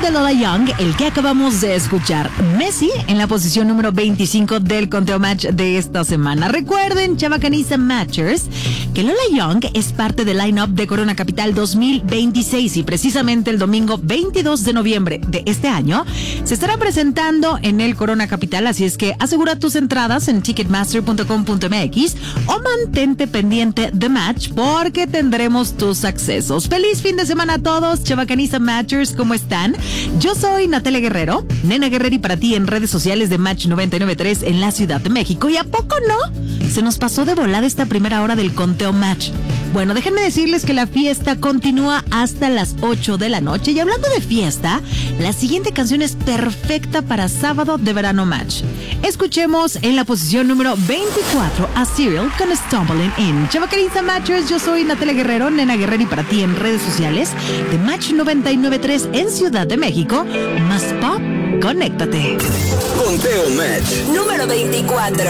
de Lola Young, el que acabamos de escuchar. Messi en la posición número 25 del conteo match de esta semana. Recuerden, Chavacaniza Matchers, que Lola Young es parte del line-up de Corona Capital 2026 y precisamente el domingo 22 de noviembre de este año se estará presentando en el Corona Capital, así es que asegura tus entradas en ticketmaster.com.mx o mantente pendiente de Match porque tendremos tus accesos. ¡Feliz fin de semana a todos, Chavacaniza Matchers! ¿Cómo están? Yo soy Natalia Guerrero, Nena Guerreri para ti en redes sociales de Match 99.3 en la Ciudad de México. ¿Y a poco no? Se nos pasó de volada esta primera hora del conteo Match. Bueno, déjenme decirles que la fiesta continúa hasta las 8 de la noche. Y hablando de fiesta, la siguiente canción es perfecta para sábado de verano Match. Escuchemos en la posición número 24 a Serial con Stumbling In. Chavacaniza Matchers, yo soy Natalia Guerrero, Nena Guerreri para ti en redes sociales de Match 99.3 en Ciudad de México. Más pop, conéctate. Conteo Match número 24.